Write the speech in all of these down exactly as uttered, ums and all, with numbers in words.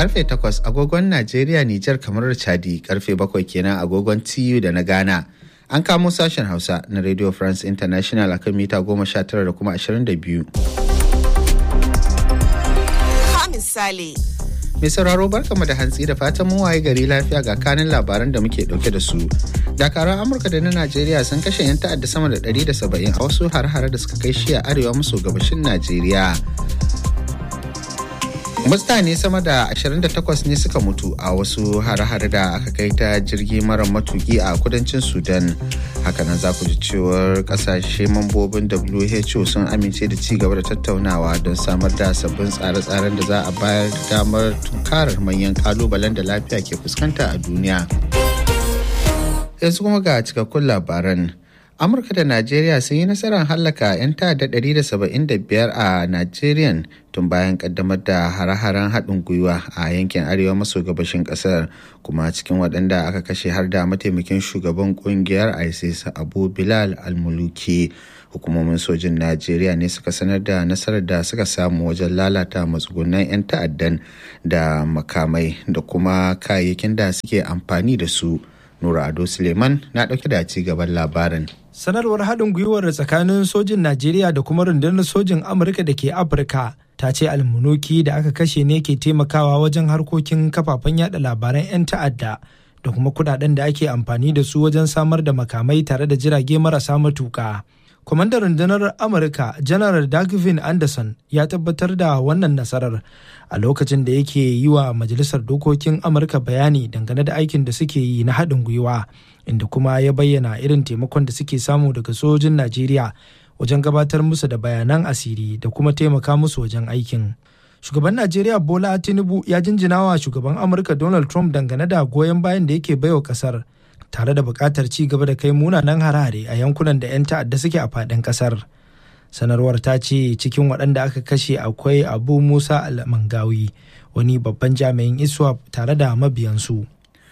Karfe takwas agogon Najeriya, Nijar, kamar Chadi, karfe bakwai kenan agogon T U da na Ghana. An kamo sashen Hausa na Radio France International akan mita goma sha tara da kuma ashirin da biyu. Misali. Mai sauraro barkamu da hantsi da fatan mun waye gari lafiya ga kanin labaran da muke dauke da su. Dakaran Amurka da na Najeriya sun kashe 'yan ta'adda sama da ɗari da saba'in a wasu har-hare da suka kai shi a arewa maso gabashin Najeriya. Mutane sama da ashirin da takwas ne suka mutu a wasu hare-hare da aka kai ta jirgi mara matuki a kudancin Sudan. Hakanan za ku ji cewar kasashe mambobin W H O sun amince da ci gaba da tattaunawa don samar da sabbin tsare-tsaren da za a bayar da damar tunkarar manyan kalubalen da lafiya ke fuskanta a duniya. Yanzu kuma ga cikakkun labaran. Amurka da Najeriya sun yi nasarar hallaka 'yan ta'adda ɗari da saba'in da biyar a Najeriya tun bayan kaddamar da hare-haren haɗin gwiwa a yankin arewa maso gabashin ƙasar, kuma cikin waɗanda aka kashe har da mataimakin shugaban ƙungiyar ISIS Abu Bilal al-Muluki. Hukumomin sojin Najeriya ne suka sanar da nasarar da suka samu wajen lalata matsugunan 'yan ta'addan da makamai da kuma kayayyakin da suke amfani da su. Nura Ado Suleiman na ɗauke da ci gaban labarin. Sanarwar haɗin gwiwar tsakanin sojin Najeriya da kuma rundunar sojin Amurka da ke Afirka ta ce almunuki da aka kashe ne ke taimakawa wajen harkokin kafafen yada labaran 'yan ta'adda da kuma kudaden da ake amfani da su wajen samar da makamai tare da jirage marasa matuka. Kwamandan rundunar Amurka, Janar Dagvin Anderson, ya tabbatar da wannan nasarar a lokacin da yake yi wa Majalisar Dokokin Amurka bayani dangane da aikin da suke yi na haɗin gwiwa, inda kuma ya bayyana irin taimakon da suke samu daga sojojin Najeriya wajen gabatar musu da bayanan asiri da kuma taimaka musu wajen aikin. Shugaban Najeriya Bola Tinubu ya jinjina wa shugaban Amurka Donald Trump dangane da goyon bayan da yake baiwa ƙasar, tare da buƙatar ci gaba da kai munanan harare a yankunan da 'yan ta'adda suke a faɗin ƙasar. Sanarwar ta ce cikin waɗanda aka kashe akwai Abu Musa Al-Mangawi, wani babban jami'in ISWAP tare da mabiyansu.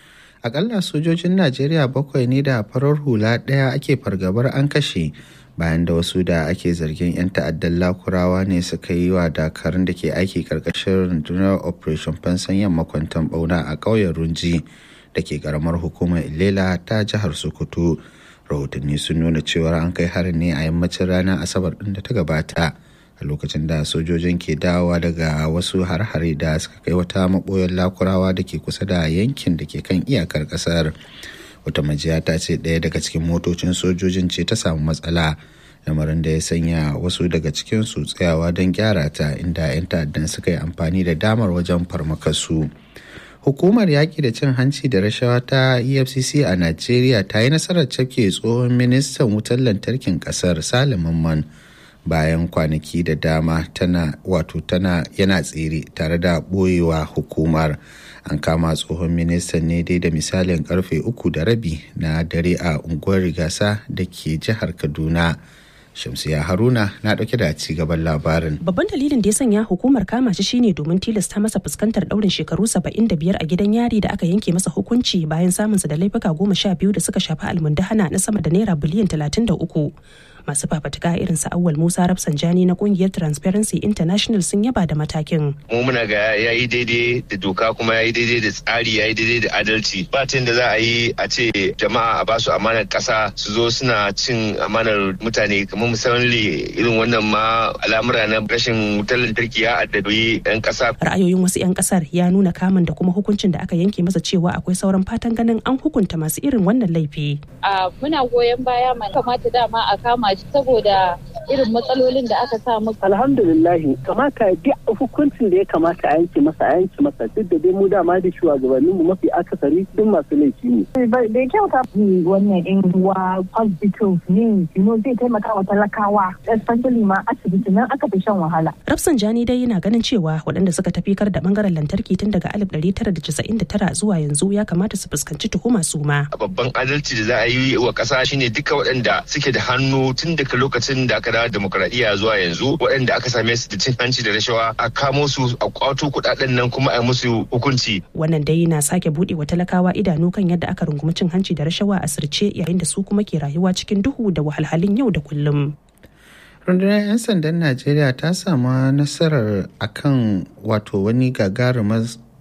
Akalla sojojin Najeriya bakwai ne da farar hula ɗaya ake fargabar an kashe bayan da wasu da ake zargin 'yan ta'addan Lakurawa ne suka yi wa dakarun da ke aiki ƙarƙashin rundunar Operation Fansan Yamma kwanton ɓauna a ƙauyen Runji da ke karamar hukumar Ilela ta jihar Sokoto. Rahotanni sun nuna cewa an kai harin ne a yammacin ranar Asabar ɗin da ta gabata, a lokacin da sojojin ke dawowa daga wasu har-hare da suka kai wata maɓoyar Lakurawa da ke kusa da yankin da ke kan iyakar ƙasar. Wata majiya ta ce ɗaya daga cikin motocin sojojin ce ta samu matsala, lamarin da ya sanya wasu daga cikinsu tsayawa don gyara ta, inda 'yan ta'addan suka yi amfani da damar wajen farmakarsu. Hukumar yaƙi da cin hanci da rashawa ta E F C C a Najeriya ta yi nasarar cafke tsohon ministan wutar lantarkin ƙasar Salim Mamman bayan kwanaki da dama tana wato tana yana tsere tare da ɓoyewa hukumar. An kama tsohon ministan ne dai da misalin karfe uku da rabi na dare a unguwar Rigasa da ke jihar Kaduna. Shamsiya Haruna na dauke da ci gaban labarin. Babban dalilin da ya sanya hukumar kama shi shine domin tilasta masa fuskantar daurin shekaru saba'in da biyar a gidan yari da aka yanke masa hukunci bayan samunsa da laifuka goma sha biyu da suka shafi almundahana na sama da naira biliyan talatin da uku. Masu fafatuka irin sa Awwal Musa Rafsanjani na kungiyar Transparency International sun yaba da matakin. Mu muna ga yayi daidai da doka kuma yayi daidai da tsari yayi daidai da adalci. Ba ta da za a yi a ce jama'a a basu amanar kasa su zo suna cin amanar mutane, kamar misali irin wannan ma al'amura na rashin wutar lantarki ya addabi yan kasa. Ra'ayoyin wasu yan kasar ya nuna kamun da kuma hukuncin da aka yanke masa cewa akwai sauran fatan ganin an hukunta masu irin wannan laifi. A muna goyon baya mai kamata dama a kama saboda irin matsalolin da aka samu. Alhamdulillah, kamata duk hukuncin da ya kamata a yanke masa a yanke masa, duk da dai mu dama da shugabannin mu mafi akasari duk masu laifi ne. Bai kyauta wannan in ruwa hospitals ne, you know, zai taimaka wa talakawa, especially ma asibiti nan aka fi shan wahala. Rafsanjani dai yana ganin cewa waɗanda suka tafi kar da bangaren lantarki tun daga alif ɗari tara da casa'in da tara zuwa yanzu ya kamata su fuskanci tuhuma su ma. Babban adalci da za a yi wa ƙasa shine duka waɗanda suke da hannu tun daga lokacin da aka dawo demokradiyya zuwa yanzu, waɗanda aka same su da cin hanci da rashawa a kamo su a kwato kuɗaɗen nan kuma a musu hukunci. Wannan dai na sake buɗe wa talakawa idanu kan yadda aka rungumi cin hanci da rashawa a sirce, yayin da su kuma ke rayuwa cikin duhu da wahalhalun yau da kullum. Rundunar 'yan sandan Najeriya ta samu nasarar akan wato wani gagarumar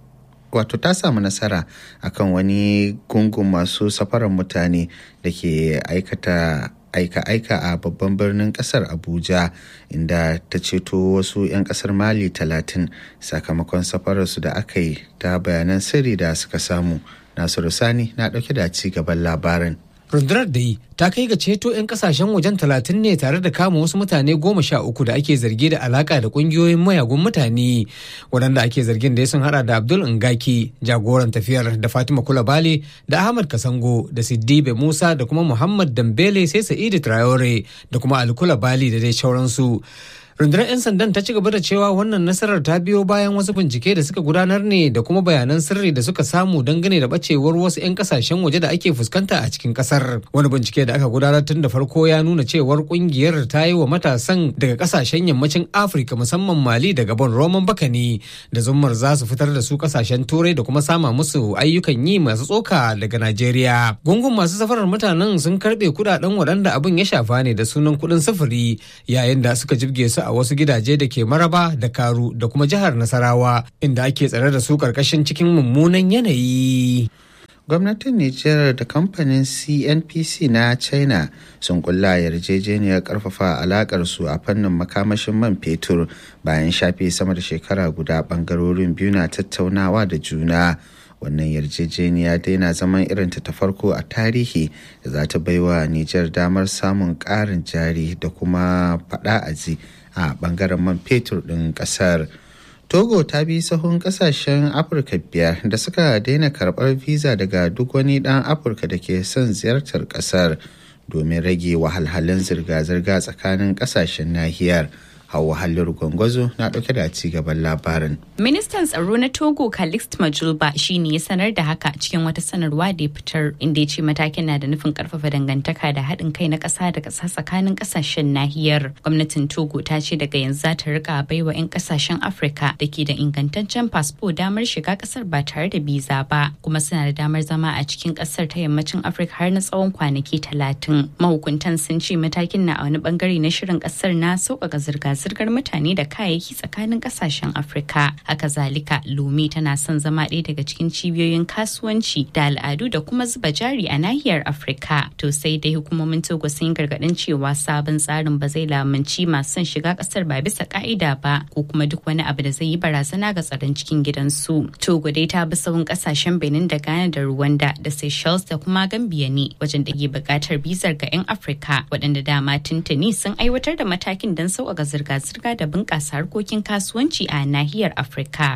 wato ta samu nasara akan wani gungun masu safarar mutane da ke aikata aika-aika a babban birnin kasar Abuja, inda ta ceto wasu 'yan kasar Mali talatin sakamakon safararsu da aka yi ta bayanan sirri da suka samu. Nasiru Sani na ɗauke da ci gaban labarin. Rundunar da yi ta kai ga ceto 'yan kasashen wajen talatin ne tare da kama wasu mutane goma sha uku da ake zargi da alaka da kungiyoyin mayagun mutane, waɗanda ake zargin da ya sun hada da Abdul Ngaki jagoran tafiyar, da Fatima Kulabali, da Ahmad Kasango, da Siddibe Musa, da kuma Muhammad Dambele, sai Sa'idu Traore da kuma Ali Kulabali da dai sauransu. Rundunar 'yan sandan ta ci gaba da cewa wannan nasarar ta biyo bayan wasu bincike da suka gudanar ne da kuma bayanan sirri da suka samu dangane da bacewar wasu 'yan kasashen waje da ake fuskanta a cikin kasar. Wani bincike da aka gudanar tun da farko ya nuna cewar kungiyar ta yi wa matasan daga kasashen yammacin Afirka musamman Mali da Gabon roman baka ne, da zummar za su fitar da su kasashen Turai da kuma sama musu ayyukan yi masu tsoka daga Najeriya. Gungun masu safarar mutanen sun karbe kudaden waɗanda abin ya shafa ne da sunan kuɗin sufuri, yayin da suka jibge su a a wasu gidaje da ke Maraba da Karu da kuma jihar Nasarawa, inda ake tsare da su karkashin cikin mummunan yanayi. Gwamnatin Nijar da kamfanin C N P C na China sun kulla yarjejeniyar karfafa alakar su a fannin makamashin man fetur bayan shafe sama da shekara guda, bangarorin biyu na tattaunawa da juna. Wannan yarjejeniya dai na zaman irinta ta farko a tarihi da za ta baiwa Nijar damar samun ƙarin jari da kuma faɗa aji a ɓangaren man fetur ɗin ƙasar. Togo ta bi sahun ƙasashen Afirka biyar da suka daina karɓar visa daga duk wani ɗan Afirka da ke son ziyartar ƙasar domin rage wahalhalun zirga-zirga tsakanin ƙasashen nahiyar. Hauwa Halliru Gwangwazo na ɗauke da ci gaban labarin. Ministan tsaro na Togo Calixte Majulba shi ne ya sanar da haka cikin wata sanarwa da ya fitar, inda ya ce matakin na da nufin karfafa dangantaka da haɗin kai na ƙasa da ƙasa tsakanin ƙasashen nahiyar. Gwamnatin Togo ta ce daga yanzu za ta rika baiwa 'yan ƙasashen Afirka da ke da ingantaccen fasfo damar shiga ƙasar ba tare da biza ba, kuma suna da damar zama a cikin ƙasar ta yammacin Afirka har na tsawon kwanaki talatin. Mahukuntan sun ce matakin na a wani bangare na shirin ƙasar na sauƙaƙa zirga zirgar mutane da kayayyaki tsakanin kasashen Afirka. Haka zalika, Lome tana son zama ɗaya daga cikin cibiyoyin kasuwanci da al'adu da kuma zuba jari a nahiyar Afirka. To sai dai hukumomin Togo sun yi gargaɗin cewa sabon tsarin ba zai lamunci masu son shiga ƙasar ba bisa ƙa'ida ba, ko kuma duk wani abu da zai yi barazana ga tsaron cikin gidansu. Togo dai ta bi sahun ƙasashen Benin da Ghana da Rwanda da Seychelles da kuma Gambia ne wajen da ke buƙatar bizar ga 'yan Afirka, waɗanda dama tuntuni sun aiwatar da matakin don sauƙaƙa zirga zirga da bunƙasa harkokin kasuwanci a nahiyar Afirka.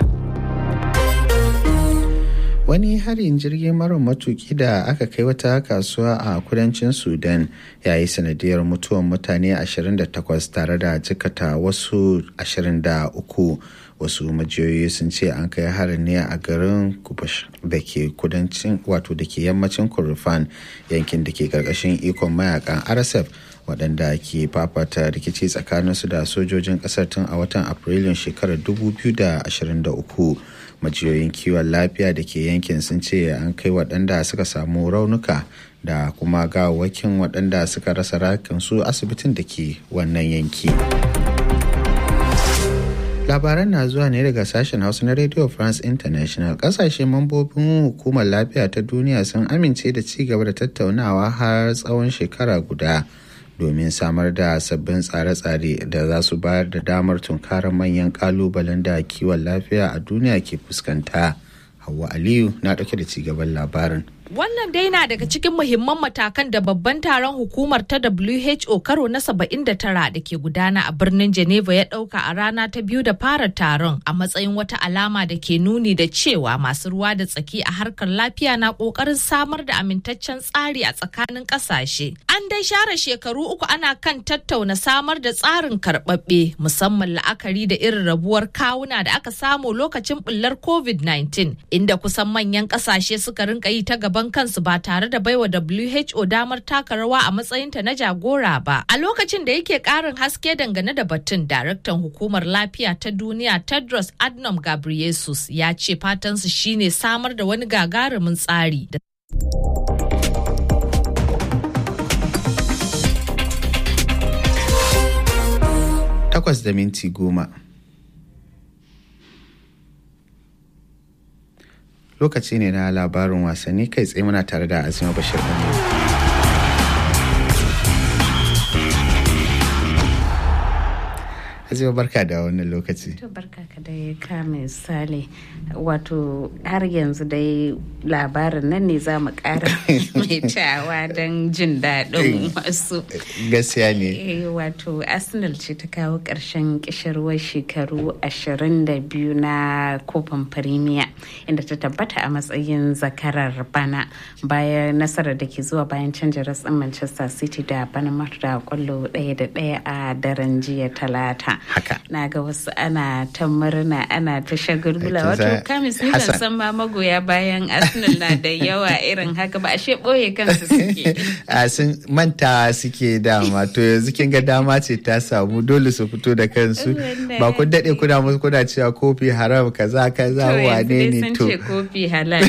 Wani harin jirgin mara matuki da aka kai wata kasuwa a kudancin Sudan ya yi sanadiyar mutuwar mutane ashirin da takwas tare da jikata wasu ashirin da uku. Wasu majiyoyi sun ce an kai harin ne a garin Kubash da ke kudancin wato da ke yammacin Kordofan, yankin da ke karkashin ikon mayakan R S F waɗanda ke fafata rikici tsakaninsu da sojojin ƙasar tun a watan Afrilun shekarar dubu biyu da ashirin da uku. Majiyoyin kiwon lafiya da ke yankin sun ce an kai waɗanda suka samu raunuka da kuma gawawwakin waɗanda suka rasa rayukansu asibitin da ke wannan yanki. Labaran na zuwa ne daga sashen Hausa na Radio France International. Kasashe mambobin hukumar lafiya ta duniya sun amince da ci gaba da tattaunawa har tsawon shekara guda domin samar da sabbin tsare-tsare da za su bayar da damar tunkarar manyan kalubalen da kiwon lafiya a duniya ke fuskanta. Hauwa Aliyu na ɗauke da ci gaban labarin. Wannan dai na daga cikin muhimman matakan da babban taron hukumar ta W H O karo na saba'in da tara da ke gudana a birnin Geneva ya ɗauka a rana ta biyu da fara taron, a matsayin wata alama da ke nuni da cewa masu ruwa da tsaki a harkar lafiya na ƙoƙarin samar da amintaccen tsari a tsakanin ƙasashe. An dai share shekaru uku ana kan tattauna samar da tsarin karɓaɓɓe, musamman la'akari da irin rabuwar kawuna da aka samu lokacin ɓullar COVID nineteen, inda kusan manyan ƙasashe suka rinka yi ta gaban kansu ba tare da baiwa W H O damar taka rawa a matsayinta na jagora ba. A lokacin da yake karin haske dangane da batun, daraktan hukumar lafiya ta duniya Tedros Adhanom Ghebreyesus ya ce fatansu shine samar da wani gagarumin tsari da takwas da minti goma. lokaci ne na labarin wasanni kai tsaye muna tare da Azima Bashir Aminu. Azima barka da wannan lokaci. To barka ka dai ka misali wato har yanzu dai labarin nan ne za mu ƙara mai tawa don jin daɗin wasu. Gaskiya ne. Wato Arsenal ce ta kawo ƙarshen ƙishirwar shekaru ashirin da biyu na kofin Premier inda ta tabbata a matsayin zakarar bana bayan nasarar da ke zuwa bayan canja ratsin Manchester City da Bournemouth da kwallo ɗaya da ɗaya a daren jiya Talata. Haka. Na ga wasu ana ta murna ana ta shagulgula wato kamis ni ban san ma magoya bayan Arsenal na da yawa irin haka ba ashe boye kansu suke. A sun manta suke dama to yanzu kin ga dama ce ta samu dole su fito da kansu ba kun dade kuna musu kuna cewa kofi haram kaza kaza wane ne to. To ce kofi halal.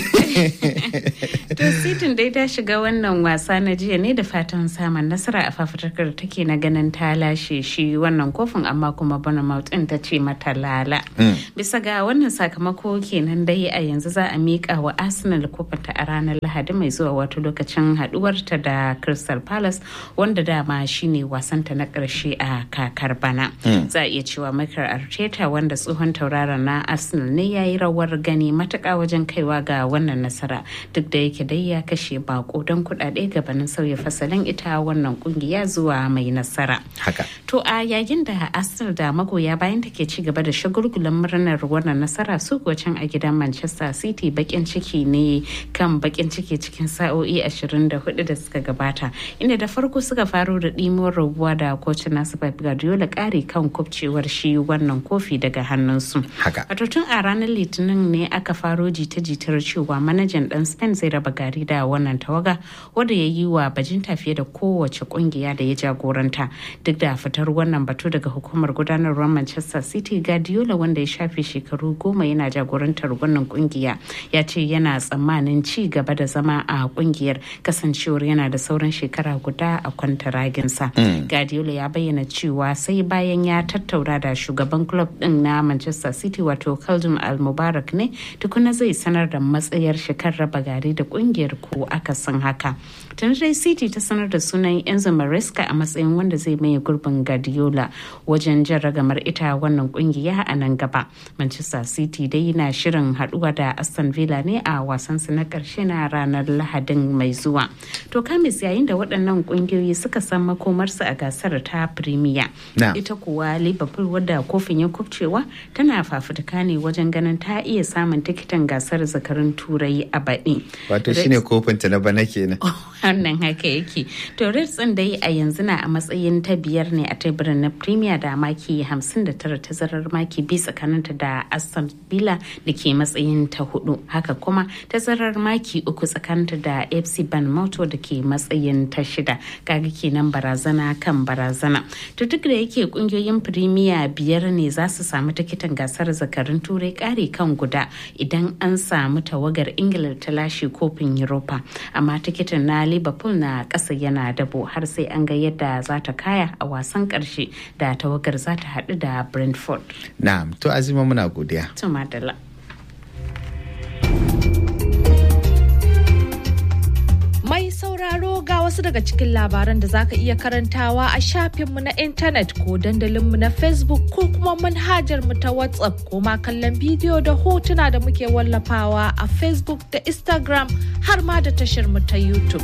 To City dai ta shiga wannan wasa na jiya ne da fatan samun nasara a fafutukar take na ganin ta lashe shi wannan kofin amma kuma Bournemouth din ta ce mata lala. Bisa ga wannan sakamako kenan dai a yanzu za a miƙa wa Arsenal kofinta a ranar Lahadi mai zuwa wato lokacin haduwarta da Crystal Palace wanda dama shine wasanta na ƙarshe a kakar bana. Za a iya cewa Mikel Arteta wanda tsohon tauraron na Arsenal ne ya yi rawar gani matuƙa wajen kaiwa ga wannan nasara duk da yake dai ya kashe bako don kuɗaɗe gabanin sauya fasalin ita wannan kungiya zuwa mai nasara. Haka. To a yayin da Arsenal da magoya bayan take ci gaba da shagulgulan murnar wannan nasara su can a gidan Manchester City bakin ciki ne kan bakin ciki cikin sa'o'i ashirin da hudu da suka gabata inda da farko suka faro da ɗimuwar rabuwa da kocin nasu Pep Guardiola ƙari kan kubcewar shi wannan kofi daga hannunsu. Haka. Wato tun a ranar Litinin ne aka faro jita-jitar cewa manajan ɗan Spain zai raba gari da wannan tawaga wanda ya yi wa bajinta fiye da kowace kungiya da ya jagoranta duk da fitar wannan batu daga hukumar gudanarwar Manchester City. Guardiola wanda ya shafe shekaru goma yana jagorantar wannan kungiya ya ce yana tsammanin ci gaba da zama a kungiyar kasancewar yana da sauran shekara guda a kwantaraginsa. Mm. Guardiola ya bayyana cewa sai bayan ya tattauna da shugaban club din na Manchester City wato Khaldun Al-Mubarak ne tukuna zai sanar da matsayar shekar raba gari da kungiyar ko akasin haka. Tun dai City ta sanar da sunan Enzo Maresca a matsayin wanda zai maye gurbin Guardiola wajen jan ragamar ita wannan kungiya a nan gaba. Manchester City dai na shirin haduwa da Aston Villa ne a wasansu na karshe na ranar Lahadin mai zuwa. To kamis yayin da waɗannan kungiyoyi suka san makomarsu a gasar ta Premier. No. Ita kuwa Liverpool wadda kofin ya kubcewa tana fafutuka ne wajen ganin ta iya samun tikitin gasar zakarun Turai a baɗi. Wato shine kofin ta na bana kenan. Wannan haka yake. To Reds din dai a yanzu na a matsayin ta biyar ne a teburin na Premier da maki hamsin da tara tazarar maki bi tsakaninta da Aston Villa da ke matsayin ta hudu. Haka kuma tazarar maki uku tsakaninta da F C Bournemouth da ke matsayin ta shida. Kaga kenan barazana kan barazana. To duk da yake kungiyoyin Premier biyar ne za su samu tikitin gasar zakarun Turai kare kan guda idan an samu tawagar Ingila ta lashe kofin Europa. Amma tikitin na Liverpool na ƙasa yana dabo har sai an ga yadda za ta kaya a wasan ƙarshe da tawagar za ta haɗu da Brentford. Na'am, to Azima muna godiya. To madalla. Mai sauraro ga wasu daga cikin labaran da zaka iya karantawa a shafinmu na intanet ko dandalinmu na Facebook ko kuma manhajarmu ta WhatsApp ko ma kallon bidiyo da hotuna da muke wallafawa a Facebook da Instagram har ma da tashar mu ta YouTube.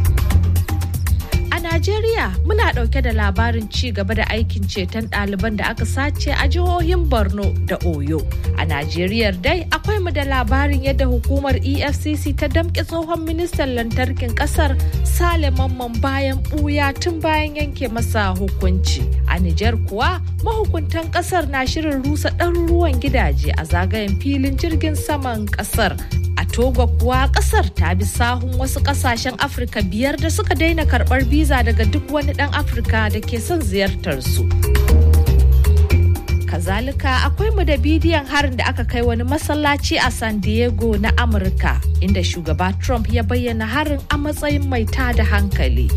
A Najeriya muna ɗauke da labarin ci gaba da aikin ceton ɗaliban da aka sace a jihohin Borno da Oyo. A Najeriya dai akwai mu da labarin yadda hukumar E F C C ta damƙe tsohon ministan lantarkin ƙasar Sale Mamman bayan ɓuya tun bayan yanke masa hukunci. A Nijar kuwa mahukuntan ƙasar na shirin rusa ɗaruruwan gidaje a zagayen filin jirgin saman ƙasar. A Togo kuwa kasar ta bi sahun wasu kasashen Afirka biyar da suka daina karbar biza daga duk wani dan Afirka da ke son ziyartar su. Kazalika akwai mu da bidiyon harin da aka kai wani masallaci a San Diego na Amurka inda shugaba Trump ya bayyana harin a matsayin mai tada hankali.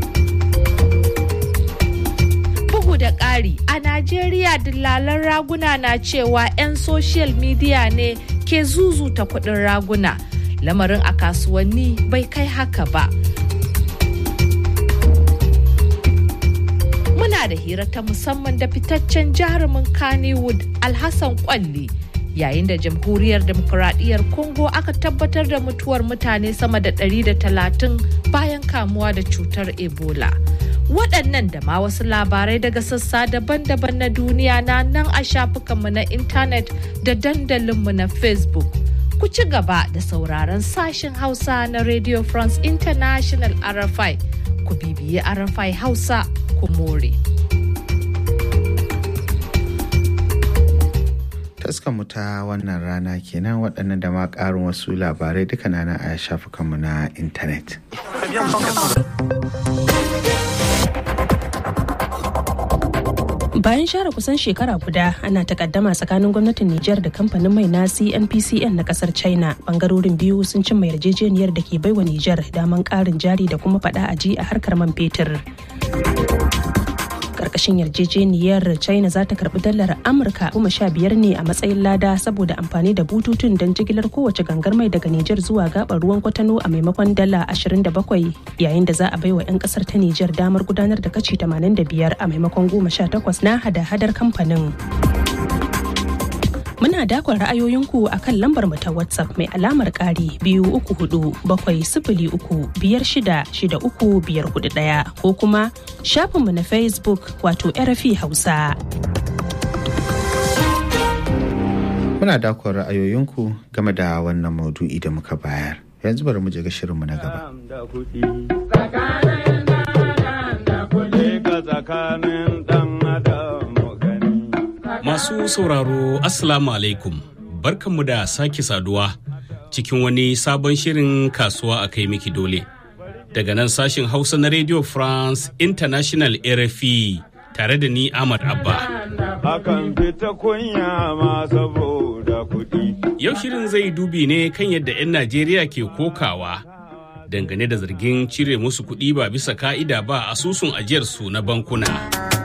Bugu da ƙari a Najeriya dillalan raguna na cewa 'yan social media ne ke zuzuta kuɗin raguna. Lamarin a kasuwanni bai kai haka ba. Muna da hira ta musamman da fitaccen jarumin Kannywood Alhassan Kwalli. Yayin da jamhuriyar demokuraɗiyyar Congo aka tabbatar da mutuwar mutane sama da ɗari da talatin bayan kamuwa da cutar Ebola. Waɗannan da ma wasu labarai daga sassa daban-daban na duniya na nan a shafukanmu na intanet da dandalinmu na Facebook. Ku ci gaba da sauraron sashen Hausa na Radio France International R F I. Ku bibiyi R F I Hausa ku more. Taskanmu ta wannan rana kenan waɗannan da ma ƙarin wasu labarai duka na a shafukanmu na intanet. Bayan share kusan shekara guda ana takaddama tsakanin gwamnatin Nijar da kamfanin mai na C N P C N na kasar China, bangarorin biyu sun cimma yarjejeniyar da ke baiwa Nijar daman ƙarin jari da kuma faɗa a ji a harkar man fetur. Karkashin yarjejeniyar China za ta karbi dalar Amurka goma sha biyar ne a matsayin lada saboda amfani da bututun don jigilar kowace gangar mai daga Nijar zuwa gabar ruwan Kwatano a maimakon dala ashirin da bakwai, yayin da za a baiwa 'yan kasar ta Nijar damar gudanar da kashi tamanin da biyar a maimakon goma sha takwas na hada-hadar kamfanin. Muna dakon ra'ayoyinku a kan lambar mu ta WhatsApp mai alamar ƙari biyu uku hudu bakwai sifili uku biyar shida shida uku biyar hudu ɗaya ko kuma shafinmu na Facebook wato R F I Hausa. Muna dakon ra'ayoyinku game da wannan maudu'i da muka bayar. Yanzu bari mu je ga shirinmu na gaba. Masu sauraro Assalamu alaikum, barkanmu da sake saduwa cikin wani sabon shirin kasuwa a kai miki dole. Daga nan sashin Hausa na Radio France International R F I tare da ni Ahmad Abba. Hakan fita kunya ma saboda kuɗi. Yau shirin zai dubi ne kan yadda 'yan Najeriya ke kokawa dangane da zargin cire musu kuɗi ba bisa ka'ida ba asusun ajiyarsu na bankuna.